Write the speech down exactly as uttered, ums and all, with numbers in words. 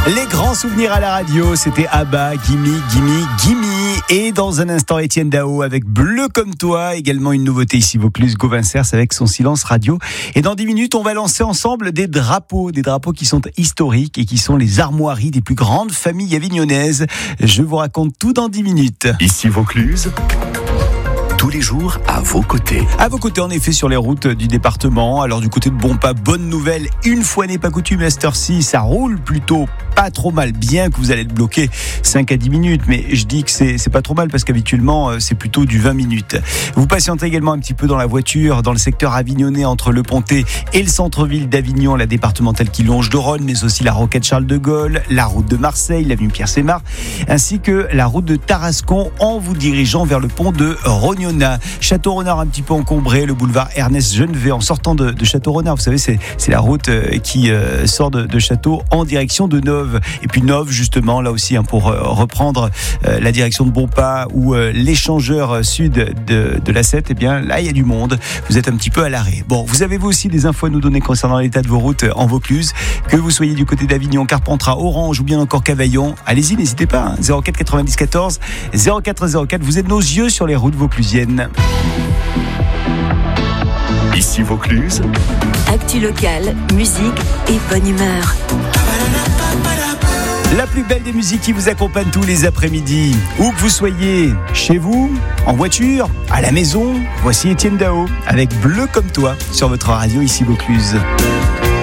Les grands souvenirs à la radio, c'était Abba, Gimme, Gimme, Gimme. Et dans un instant, Étienne Dao avec Bleu comme toi. Également une nouveauté ici, Vaucluse, Gauvin Cers avec son silence radio. Et dans dix minutes, on va lancer ensemble des drapeaux. Des drapeaux qui sont historiques et qui sont les armoiries des plus grandes familles avignonnaises. Je vous raconte tout dans dix minutes. Ici Vaucluse. Tous les jours, à vos côtés. À vos côtés, en effet, sur les routes du département. Alors, du côté de Bonpas, bonne nouvelle. Une fois n'est pas coutume, à cette heure-ci, ça roule plutôt pas trop mal. Bien que vous allez être bloqué cinq à dix minutes. Mais je dis que c'est, c'est pas trop mal parce qu'habituellement, c'est plutôt du vingt minutes. Vous patientez également un petit peu dans la voiture, dans le secteur avignonnais, entre le Pontet et le centre-ville d'Avignon, la départementale qui longe de Rhône, mais aussi la rocade Charles de Gaulle, la route de Marseille, l'avenue Pierre-Sémar, ainsi que la route de Tarascon en vous dirigeant vers le pont de Rognon. Château-Renard un petit peu encombré, le boulevard Ernest Genevet en sortant de, de Château-Renard. Vous savez, c'est, c'est la route euh, qui euh, sort de, de Château en direction de Neuve. Et puis Neuve, justement, là aussi, hein, pour euh, reprendre euh, la direction de Bonpas ou euh, l'échangeur sud de, de l'A sept, eh bien là, il y a du monde. Vous êtes un petit peu à l'arrêt. Bon, vous avez vous aussi des infos à nous donner concernant l'état de vos routes en Vaucluse, que vous soyez du côté d'Avignon, Carpentras, Orange ou bien encore Cavaillon. Allez-y, n'hésitez pas. Hein, zéro quatre quatre-vingt-dix quatorze zéro quatre zéro quatre. Vous êtes nos yeux sur les routes vauclusiennes. Ici Vaucluse. Actu locale, musique et bonne humeur. La plus belle des musiques qui vous accompagne tous les après-midi. Où que vous soyez, chez vous, en voiture, à la maison, voici Étienne Dao avec Bleu comme toi sur votre radio ici Vaucluse.